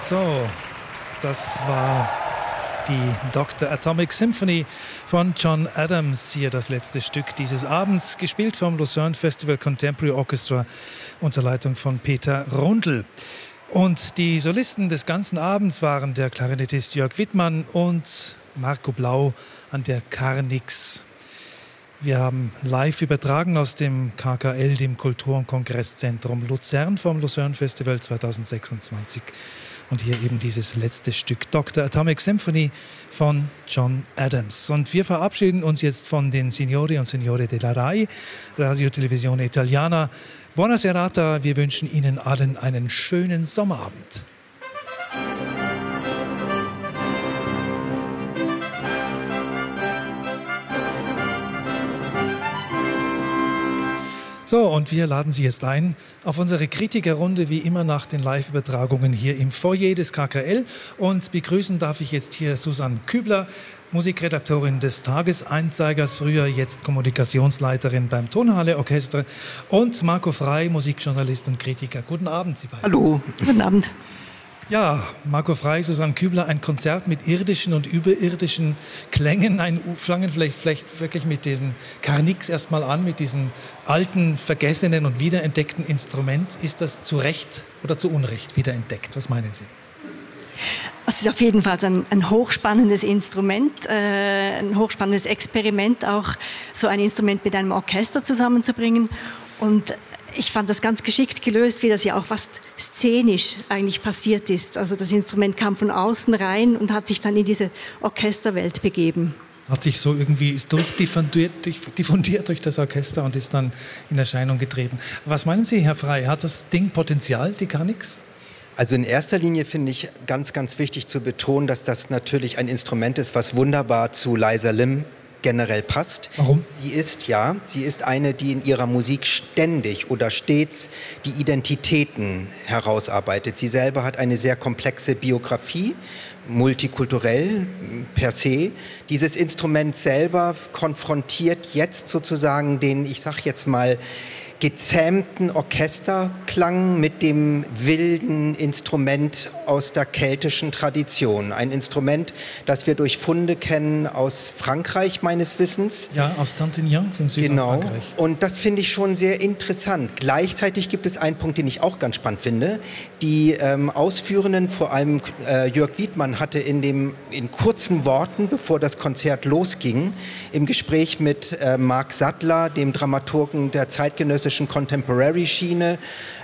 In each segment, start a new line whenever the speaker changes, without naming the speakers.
So, das war die Dr. Atomic Symphony von John Adams. Hier das letzte Stück dieses Abends, gespielt vom Lucerne Festival Contemporary Orchestra unter Leitung von Peter Rundl. Und die Solisten des ganzen Abends waren der Klarinettist Jörg Wittmann und Marco Blau an der Carnix. Wir haben live übertragen aus dem KKL, dem Kultur- und Kongresszentrum Luzern vom Lucerne Festival 2026. Und hier eben dieses letzte Stück Dr. Atomic Symphony von John Adams. Und wir verabschieden uns jetzt von den Signori und Signore della RAI, Radio Televisione Italiana. Buona serata, wir wünschen Ihnen allen einen schönen Sommerabend. So, und wir laden Sie jetzt ein auf unsere Kritikerrunde, wie immer nach den Live-Übertragungen hier im Foyer des KKL. Und begrüßen darf ich jetzt hier Susanne Kübler, Musikredaktorin des Tagesanzeigers, früher jetzt Kommunikationsleiterin beim Tonhalle Orchester, und Marco Frey, Musikjournalist und Kritiker. Guten Abend, Sie beiden.
Hallo. Guten Abend.
Ja, Marco Frey, Susanne Kübler, ein Konzert mit irdischen und überirdischen Klängen. Fangen vielleicht wirklich mit dem Carnix erstmal an, mit diesem alten, vergessenen und wiederentdeckten Instrument. Ist das zu Recht oder zu Unrecht wiederentdeckt? Was meinen Sie?
Es ist auf jeden Fall ein hochspannendes Instrument, ein hochspannendes Experiment, auch so ein Instrument mit einem Orchester zusammenzubringen. Und ich fand das ganz geschickt gelöst, wie das ja auch fast szenisch eigentlich passiert ist. Also das Instrument kam von außen rein und hat sich dann in diese Orchesterwelt begeben.
Hat sich so irgendwie, ist diffundiert durch das Orchester und ist dann in Erscheinung getreten. Was meinen Sie, Herr Frey, hat das Ding Potenzial, die Carnix?
Also in erster Linie finde ich ganz, ganz wichtig zu betonen, dass das natürlich ein Instrument ist, was wunderbar zu Liza Lim generell passt.
Warum?
Sie ist eine, die in ihrer Musik ständig oder stets die Identitäten herausarbeitet. Sie selber hat eine sehr komplexe Biografie, multikulturell per se. Dieses Instrument selber konfrontiert jetzt sozusagen den, ich sag jetzt mal, gezähmten Orchesterklang mit dem wilden Instrument aus der keltischen Tradition. Ein Instrument, das wir durch Funde kennen aus Frankreich, meines Wissens.
Ja, aus Tantignan, vom Süden
genau.
Frankreich.
Und das finde ich schon sehr interessant. Gleichzeitig gibt es einen Punkt, den ich auch ganz spannend finde. Die Ausführenden, vor allem Jörg Wittmann, hatte in kurzen Worten, bevor das Konzert losging, im Gespräch mit Marc Sattler, dem Dramaturgen der zeitgenössischen Contemporary-Schiene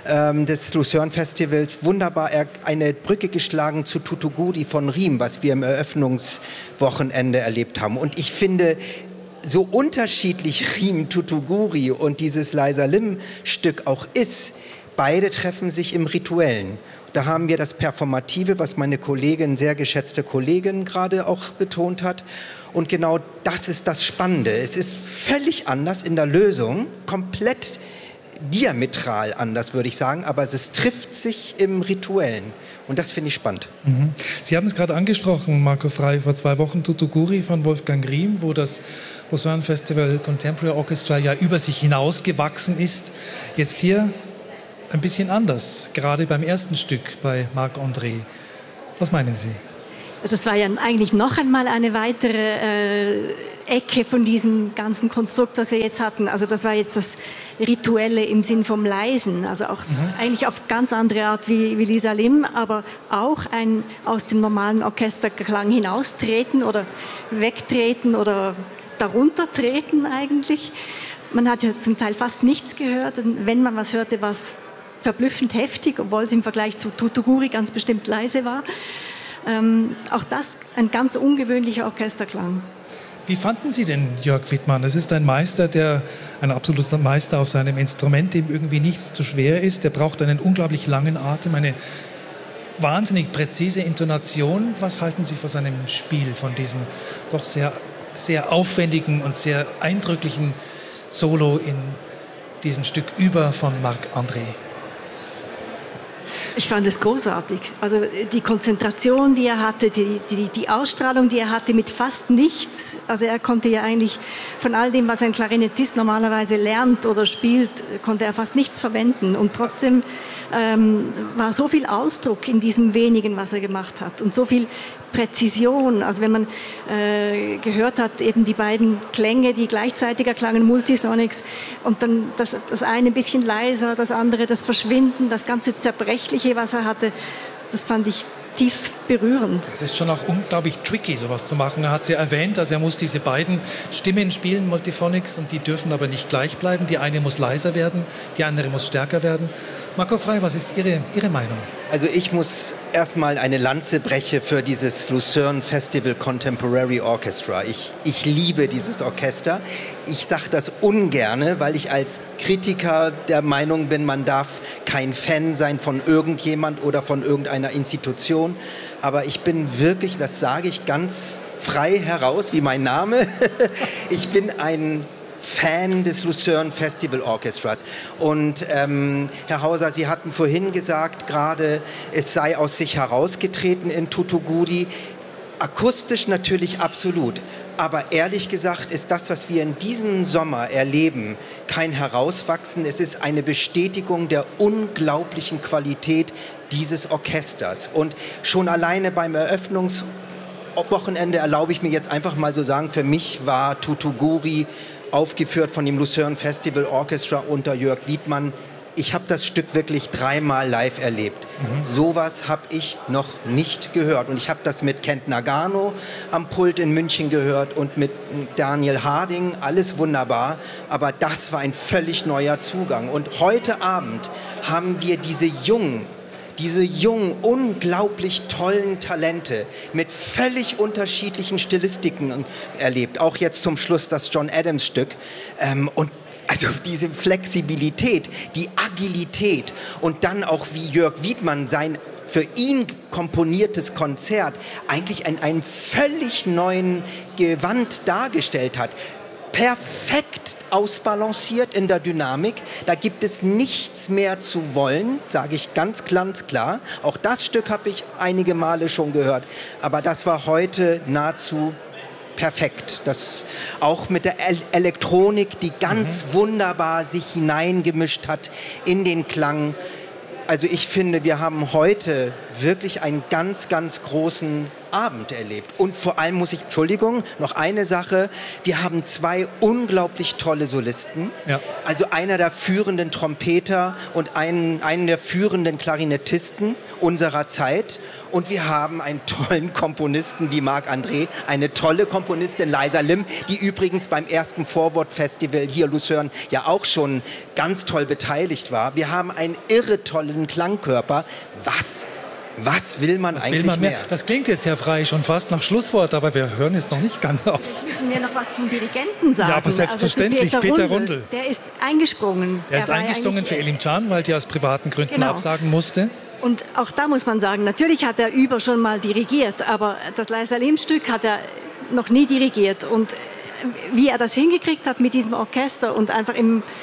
des Lucerne Festivals, wunderbar eine Brücke geschlagen zu Tutuguri von Riem, was wir im Eröffnungswochenende erlebt haben. Und ich finde, so unterschiedlich Riem, Tutuguri und dieses Liza Lim-Stück auch ist, beide treffen sich im Rituellen. Da haben wir das Performative, was meine Kollegin, sehr geschätzte Kollegin, gerade auch betont hat. Und genau das ist das Spannende. Es ist völlig anders in der Lösung, komplett diametral anders, würde ich sagen, aber es trifft sich im Rituellen. Und das finde ich spannend.
Mhm. Sie haben es gerade angesprochen, Marco Frey, vor 2 Wochen Tutuguri von Wolfgang Riem, wo das Lucerne Festival Contemporary Orchestra ja über sich hinausgewachsen ist. Jetzt hier ein bisschen anders, gerade beim ersten Stück bei Marc-André. Was meinen Sie?
Das war ja eigentlich noch einmal eine weitere Ecke von diesem ganzen Konstrukt, das wir jetzt hatten. Also das war jetzt das Rituelle im Sinn vom Leisen, also auch eigentlich auf ganz andere Art wie Liza Lim, aber auch ein aus dem normalen Orchesterklang hinaustreten oder wegtreten oder darunter treten eigentlich. Man hat ja zum Teil fast nichts gehört, und wenn man was hörte, war es verblüffend heftig, obwohl es im Vergleich zu Tutuguri ganz bestimmt leise war. Auch das ein ganz ungewöhnlicher Orchesterklang.
Wie fanden Sie denn Jörg Wittmann? Es ist ein Meister, ein absoluter Meister auf seinem Instrument, dem irgendwie nichts zu schwer ist. Der braucht einen unglaublich langen Atem, eine wahnsinnig präzise Intonation. Was halten Sie von seinem Spiel, von diesem doch sehr, sehr aufwendigen und sehr eindrücklichen Solo in diesem Stück Über von Marc-André?
Ich fand es großartig. Also die Konzentration, die er hatte, die Ausstrahlung, die er hatte mit fast nichts. Also er konnte ja eigentlich von all dem, was ein Klarinettist normalerweise lernt oder spielt, konnte er fast nichts verwenden. Und trotzdem war so viel Ausdruck in diesem wenigen, was er gemacht hat und so viel Präzision. Also wenn man gehört hat, eben die beiden Klänge, die gleichzeitig erklangen, Multisonics, und dann das eine ein bisschen leiser, das andere das Verschwinden, das ganze Zerbrechliche, was er hatte, das fand ich tief berührend.
Es ist schon auch unglaublich tricky, sowas zu machen. Er hat es ja erwähnt, also er muss diese beiden Stimmen spielen, Multiphonics, und die dürfen aber nicht gleich bleiben. Die eine muss leiser werden, die andere muss stärker werden. Marco Frey, was ist Ihre Meinung?
Also ich muss erstmal eine Lanze brechen für dieses Lucerne Festival Contemporary Orchestra. Ich liebe dieses Orchester. Ich sage das ungerne, weil ich als Kritiker der Meinung bin, man darf kein Fan sein von irgendjemand oder von irgendeiner Institution. Aber ich bin wirklich, das sage ich ganz frei heraus, wie mein Name, ich bin ein Fan des Lucerne Festival Orchestras. Und Herr Hauser, Sie hatten vorhin gesagt, gerade es sei aus sich herausgetreten in Thoothungudi. Akustisch natürlich absolut. Aber ehrlich gesagt ist das, was wir in diesem Sommer erleben, kein Herauswachsen. Es ist eine Bestätigung der unglaublichen Qualität dieses Orchesters. Und schon alleine beim Eröffnungswochenende erlaube ich mir jetzt einfach mal so sagen, für mich war Thoothungudi aufgeführt von dem Lucerne Festival Orchestra unter Jörg Wiedmann. Ich habe das Stück wirklich 3-mal live erlebt. Sowas habe ich noch nicht gehört. Und ich habe das mit Kent Nagano am Pult in München gehört und mit Daniel Harding. Alles wunderbar. Aber das war ein völlig neuer Zugang. Und heute Abend haben wir diese jungen, unglaublich tollen Talente mit völlig unterschiedlichen Stilistiken erlebt. Auch jetzt zum Schluss das John Adams Stück. Und also diese Flexibilität, die Agilität und dann auch wie Jörg Wiedmann sein für ihn komponiertes Konzert eigentlich in einem völlig neuen Gewand dargestellt hat. Perfekt ausbalanciert in der Dynamik. Da gibt es nichts mehr zu wollen, sage ich ganz klar. Auch das Stück habe ich einige Male schon gehört. Aber das war heute nahezu perfekt. Das auch mit der Elektronik, die ganz wunderbar sich hineingemischt hat in den Klang. Also ich finde, wir haben heute wirklich einen ganz großen Abend erlebt. Und vor allem noch eine Sache, wir haben 2 unglaublich tolle Solisten. Ja. Also einer der führenden Trompeter und einen der führenden Klarinettisten unserer Zeit. Und wir haben einen tollen Komponisten wie Marc André, eine tolle Komponistin Liza Lim, die übrigens beim ersten Forward-Festival hier Lucerne ja auch schon ganz toll beteiligt war. Wir haben einen irre tollen Klangkörper. Was will man eigentlich mehr?
Das klingt jetzt ja frei schon fast nach Schlusswort, aber wir hören jetzt noch nicht ganz auf.
Müssen wir noch was zum Dirigenten sagen?
Ja, aber selbstverständlich.
Also
Peter Rundl.
Der ist eingesprungen.
Der ist eingesprungen für Elim Can, weil die aus privaten Gründen absagen musste.
Und auch da muss man sagen, natürlich hat er schon mal dirigiert, aber das Liza Lim-Stück hat er noch nie dirigiert. Und wie er das hingekriegt hat mit diesem Orchester und einfach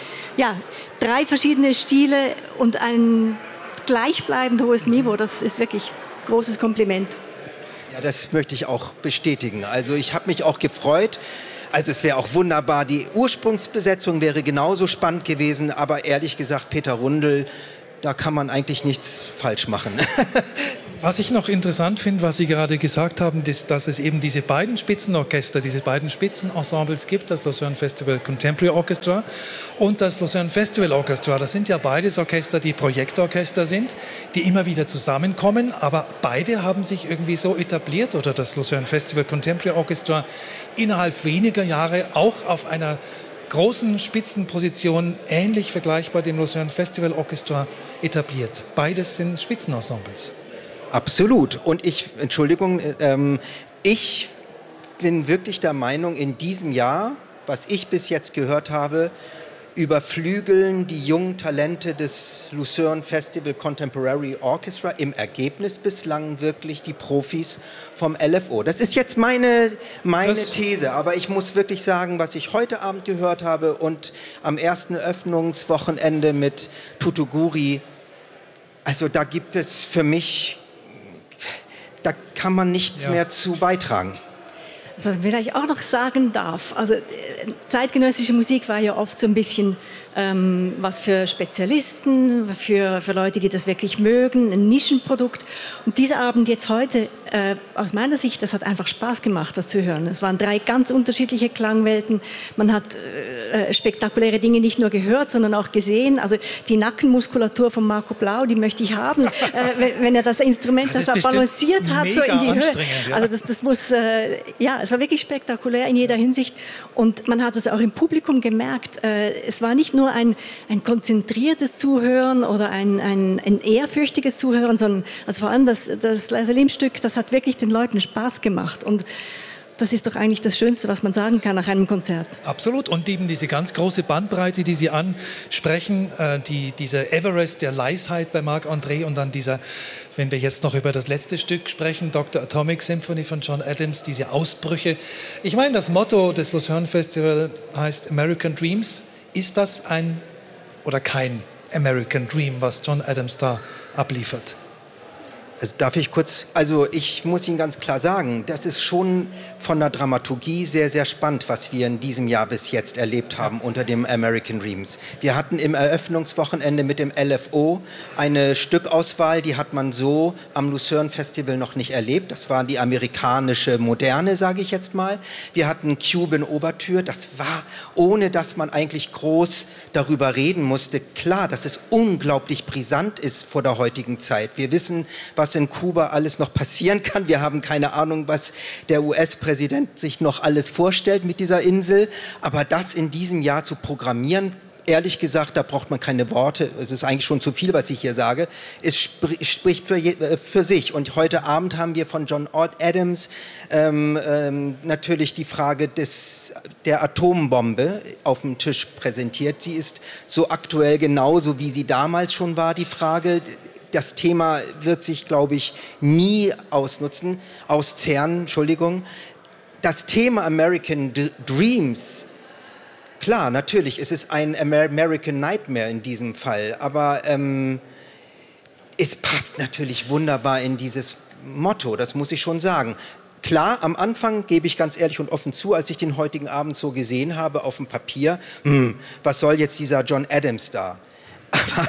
3 verschiedene Stile und ein gleichbleibend hohes Niveau, das ist wirklich ein großes Kompliment.
Ja, das möchte ich auch bestätigen. Also ich habe mich auch gefreut. Also es wäre auch wunderbar, die Ursprungsbesetzung wäre genauso spannend gewesen, aber ehrlich gesagt, Peter Rundl, da kann man eigentlich nichts falsch machen.
Was ich noch interessant finde, was Sie gerade gesagt haben, ist, dass es eben diese beiden Spitzenorchester, diese beiden Spitzenensembles gibt, das Lucerne Festival Contemporary Orchestra und das Lucerne Festival Orchestra. Das sind ja beides Orchester, die Projektorchester sind, die immer wieder zusammenkommen, aber beide haben sich irgendwie so etabliert, oder das Lucerne Festival Contemporary Orchestra innerhalb weniger Jahre auch auf einer großen Spitzenposition, ähnlich vergleichbar dem Lucerne Festival Orchestra, etabliert. Beides sind Spitzenensembles.
Absolut. Und ich bin wirklich der Meinung, in diesem Jahr, was ich bis jetzt gehört habe, überflügeln die jungen Talente des Lucerne Festival Contemporary Orchestra im Ergebnis bislang wirklich die Profis vom LFO. Das ist jetzt meine These, aber ich muss wirklich sagen, was ich heute Abend gehört habe und am ersten Öffnungswochenende mit Thoothungudi, also da gibt es für mich, da kann man nichts mehr zu beitragen.
Was ich vielleicht auch noch sagen darf, also zeitgenössische Musik war ja oft so ein bisschen was für Spezialisten, für Leute, die das wirklich mögen, ein Nischenprodukt. Und dieser Abend jetzt heute, aus meiner Sicht, das hat einfach Spaß gemacht, das zu hören. Es waren 3 ganz unterschiedliche Klangwelten. Man hat spektakuläre Dinge nicht nur gehört, sondern auch gesehen. Also die Nackenmuskulatur von Marco Blau, die möchte ich haben, wenn er das Instrument das balanciert hat, so in die Höhe. Ja. Also das muss, es war wirklich spektakulär in jeder Hinsicht. Und man hat es auch im Publikum gemerkt. Es war nicht nur ein konzentriertes Zuhören oder ein ehrfürchtiges Zuhören, sondern also vor allem das Liza Lim-Stück, das hat wirklich den Leuten Spaß gemacht. Und das ist doch eigentlich das Schönste, was man sagen kann nach einem Konzert.
Absolut. Und eben diese ganz große Bandbreite, die Sie ansprechen, dieser Everest der Leisheit bei Marc-André und dann dieser, wenn wir jetzt noch über das letzte Stück sprechen, Dr. Atomic Symphony von John Adams, diese Ausbrüche. Ich meine, das Motto des Lucerne Festival heißt American Dreams. Ist das ein oder kein American Dream, was John Adams da abliefert?
Darf ich kurz, also ich muss Ihnen ganz klar sagen, das ist schon von der Dramaturgie sehr, sehr spannend, was wir in diesem Jahr bis jetzt erlebt haben unter dem American Dreams. Wir hatten im Eröffnungswochenende mit dem LFO eine Stückauswahl, die hat man so am Lucerne Festival noch nicht erlebt. Das war die amerikanische Moderne, sage ich jetzt mal. Wir hatten Cuban Ouvertüre, das war, ohne dass man eigentlich groß darüber reden musste, klar, dass es unglaublich brisant ist vor der heutigen Zeit. Wir wissen, was in Kuba alles noch passieren kann. Wir haben keine Ahnung, was der US-Präsident sich noch alles vorstellt mit dieser Insel. Aber das in diesem Jahr zu programmieren, ehrlich gesagt, da braucht man keine Worte. Es ist eigentlich schon zu viel, was ich hier sage. Es spricht für sich. Und heute Abend haben wir von John Adams natürlich die Frage der Atombombe auf dem Tisch präsentiert. Sie ist so aktuell genauso, wie sie damals schon war, die Frage. Das Thema wird sich, glaube ich, nie auszerren, Entschuldigung. Das Thema American Dreams, klar, natürlich, es ist ein American Nightmare in diesem Fall, aber es passt natürlich wunderbar in dieses Motto, das muss ich schon sagen. Klar, am Anfang gebe ich ganz ehrlich und offen zu, als ich den heutigen Abend so gesehen habe auf dem Papier, was soll jetzt dieser John Adams da? Aber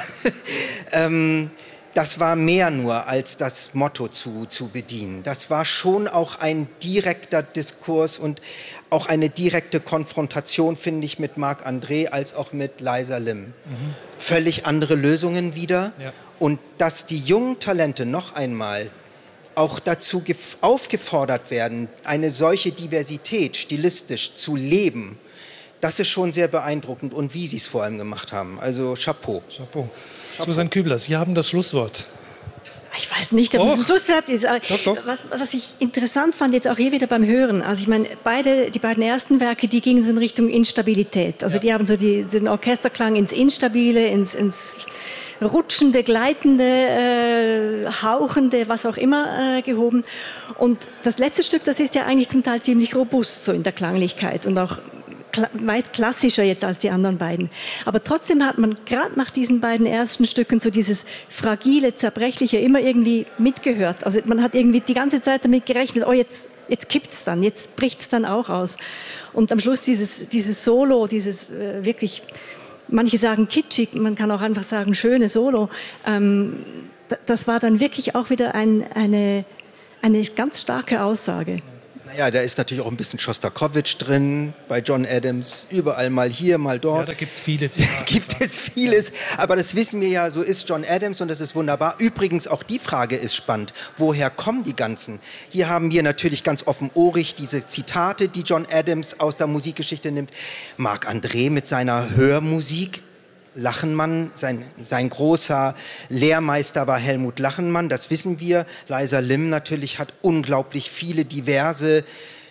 das war mehr nur als das Motto zu bedienen. Das war schon auch ein direkter Diskurs und auch eine direkte Konfrontation, finde ich, mit Marc-André als auch mit Liza Lim. Völlig andere Lösungen wieder. Ja. Und dass die jungen Talente noch einmal auch dazu aufgefordert werden, eine solche Diversität stilistisch zu leben, das ist schon sehr beeindruckend und wie Sie es vor allem gemacht haben. Also Chapeau.
Chapeau. Susanne Kübler, Sie haben das Schlusswort.
Ich weiß nicht, ob das Schlusswort ist. Doch. Was ich interessant fand, jetzt auch hier wieder beim Hören, also ich meine, die beiden ersten Werke, die gingen so in Richtung Instabilität. Also die haben so den Orchesterklang ins Instabile, ins rutschende, gleitende, hauchende, was auch immer gehoben. Und das letzte Stück, das ist ja eigentlich zum Teil ziemlich robust so in der Klanglichkeit und auch weit klassischer jetzt als die anderen beiden. Aber trotzdem hat man gerade nach diesen beiden ersten Stücken so dieses fragile, zerbrechliche immer irgendwie mitgehört. Also man hat irgendwie die ganze Zeit damit gerechnet, oh jetzt kippt's dann, jetzt bricht's dann auch aus. Und am Schluss dieses Solo, dieses wirklich, manche sagen kitschig, man kann auch einfach sagen schöne Solo, das war dann wirklich auch wieder eine ganz starke Aussage.
Ja, da ist natürlich auch ein bisschen Schostakowitsch drin, bei John Adams, überall mal hier, mal dort.
Ja, da gibt es vieles.
Gibt es vieles, aber das wissen wir ja, so ist John Adams und das ist wunderbar. Übrigens, auch die Frage ist spannend, woher kommen die ganzen? Hier haben wir natürlich ganz offenohrig diese Zitate, die John Adams aus der Musikgeschichte nimmt. Marc-André mit seiner Hörmusik, Lachenmann, sein großer Lehrmeister war Helmut Lachenmann, das wissen wir. Liza Lim natürlich hat unglaublich viele diverse,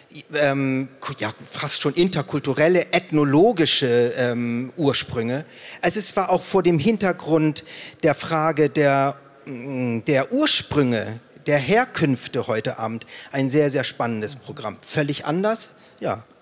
fast schon interkulturelle, ethnologische Ursprünge. Also es war auch vor dem Hintergrund der Frage der Ursprünge, der Herkünfte heute Abend ein sehr, sehr spannendes Programm. Völlig anders, ja.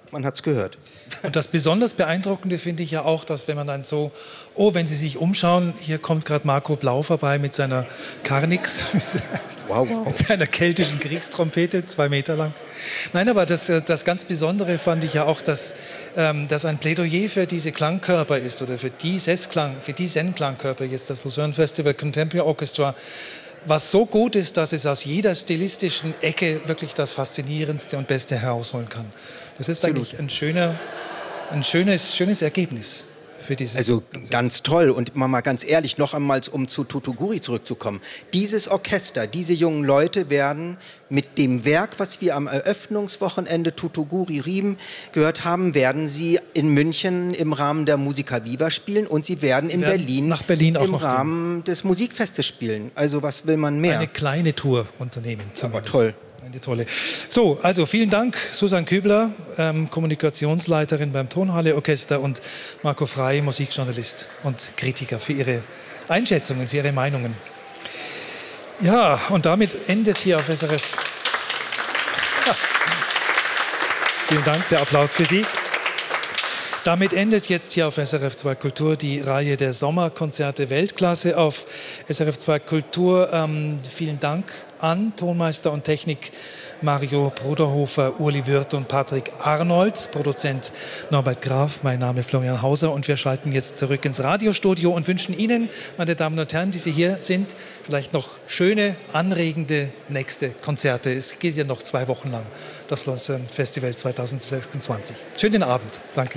man hat es gehört.
Und das besonders Beeindruckende finde ich ja auch, dass wenn man dann so, wenn Sie sich umschauen, hier kommt gerade Marco Blau vorbei mit seiner Carnix, mit seiner keltischen Kriegstrompete, 2 Meter lang. Nein, aber das ganz Besondere fand ich ja auch, dass ein Plädoyer für diese Klangkörper ist oder für die Zen-Klangkörper, jetzt das Lucerne Festival Contemporary Orchestra, was so gut ist, dass es aus jeder stilistischen Ecke wirklich das Faszinierendste und Beste herausholen kann. Das ist eigentlich ein schönes Ergebnis für dieses.
Also ganz toll. Und mal ganz ehrlich, noch einmal, um zu Tutuguri zurückzukommen. Dieses Orchester, diese jungen Leute werden mit dem Werk, was wir am Eröffnungswochenende Tutuguri Riem gehört haben, werden sie in München im Rahmen der Musica Viva spielen und sie werden in Berlin,
nach Berlin auch
im Rahmen des Musikfestes spielen. Also was will man mehr?
Eine kleine Tour unternehmen.
Aber toll.
Eine tolle. So, also vielen Dank, Susanne Kübler, Kommunikationsleiterin beim Tonhalle Orchester, und Marco Frey, Musikjournalist und Kritiker, für Ihre Einschätzungen, für Ihre Meinungen. Ja, und damit endet hier auf SRF. Ja. Vielen Dank, der Applaus für Sie. Damit endet jetzt hier auf SRF 2 Kultur die Reihe der Sommerkonzerte Weltklasse auf SRF 2 Kultur. Vielen Dank an Tonmeister und Technik Mario Bruderhofer, Uli Wirth und Patrick Arnold, Produzent Norbert Graf, mein Name Florian Hauser, und wir schalten jetzt zurück ins Radiostudio und wünschen Ihnen, meine Damen und Herren, die Sie hier sind, vielleicht noch schöne, anregende nächste Konzerte. Es geht ja noch 2 Wochen lang, das Lucerne Festival 2026. Schönen Abend. Danke.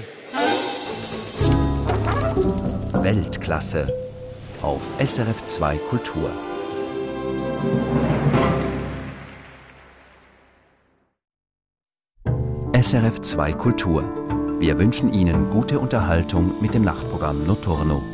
Weltklasse auf SRF 2 Kultur. SRF 2 Kultur. Wir wünschen Ihnen gute Unterhaltung mit dem Nachtprogramm Notturno.